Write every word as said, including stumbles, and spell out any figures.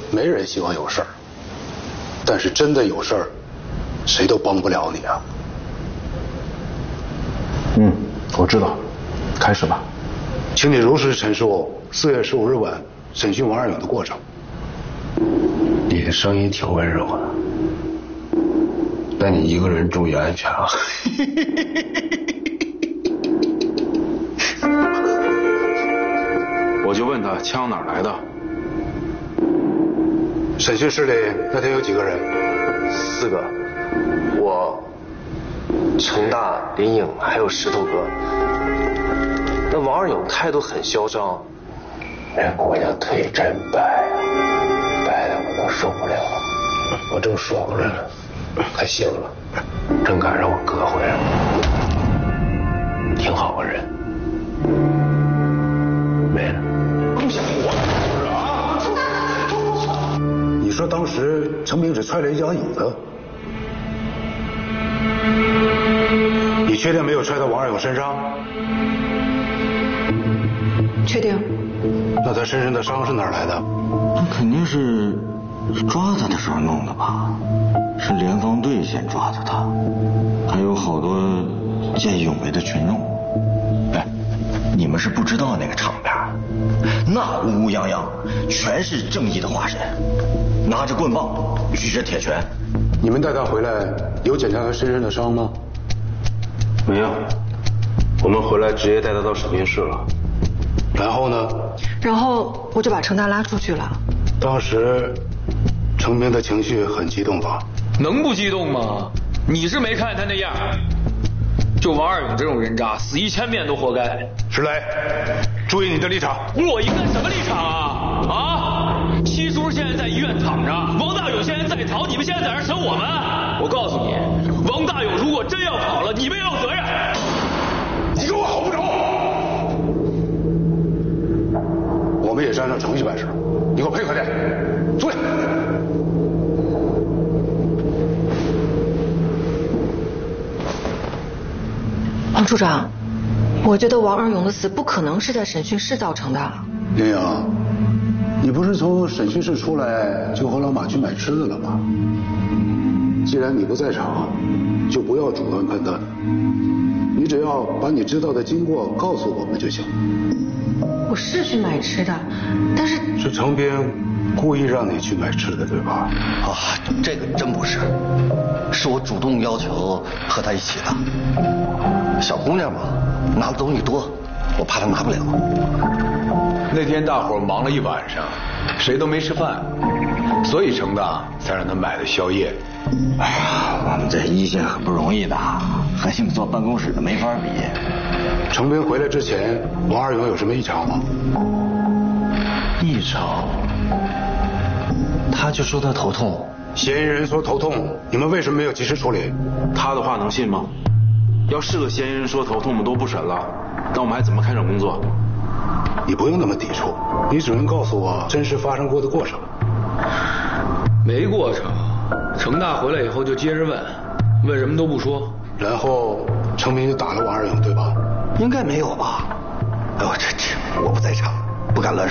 没人希望有事儿，但是真的有事儿，谁都帮不了你啊。 嗯，我知道，开始吧。 请你如实陈述四月十五日晚审讯王二勇的过程。 你的声音挺温柔的，但你一个人注意安全啊。 我就问他枪哪儿来的。 审讯室里那天有几个人？ 四个，我、程大、林颖还有石头哥。那王二勇态度很嚣张，人姑娘腿真白啊，白的我都受不了了。我正爽着呢，他醒了，正赶上我哥回来了，挺好个人，没了。 不想活啊！你说当时程明只踹了一脚椅子，你确定没有踹到王二勇身上？ 确定。 那他身上的伤是哪儿来的？ 那肯定是抓他的时候弄的吧？是联防队先抓的他，还有好多见义勇为的群众。哎，你们是不知道那个场面，那乌乌泱泱全是正义的化身，拿着棍棒，举着铁拳。 你们带他回来有检查他身上的伤吗？ 没有，我们回来直接带他到审讯室了。 然后呢？ 然后我就把程大拉出去了。 当时程明的情绪很激动吧？ 能不激动吗？你是没看他那样，就王二勇这种人渣，死一千遍都活该。 石雷，注意你的立场。 我一个什么立场啊？啊！七叔现在在医院躺着，王大勇现在在逃，你们现在在这审我们？我告诉你，王大勇如果真要跑了，你们也有责任。 你给我吼不着！我们也是按照程序办事，你给我配合点。坐下。 王处长，我觉得王二勇的死不可能是在审讯室造成的。 林颖，你不是从审讯室出来就和老马去买吃的了吗？既然你不在场，就不要主观判断，你只要把你知道的经过告诉我们就行。 我是去买吃的，但是是程斌故意让你去买吃的，对吧？ 啊，这个真不是，是我主动要求和他一起的。小姑娘嘛，拿的东西多，我怕她拿不了。 那天大伙忙了一晚上，谁都没吃饭，所以程大才让他买的宵夜。 哎呀，我们这一线很不容易的，和你们坐办公室的没法比。 程斌回来之前，王二勇有什么异常吗？ 异常？他就说他头痛。 嫌疑人说头痛，你们为什么没有及时处理？ 他的话能信吗？要是个嫌疑人说头痛，我们都不审了，那我们还怎么开展工作？ 你不用那么抵触，你只能告诉我真实发生过的过程。 没过程，程大回来以后就接着问，问什么都不说。 然后程明就打了王二勇，对吧？ 应该没有吧？哎呦，这这我不在场，不敢乱说。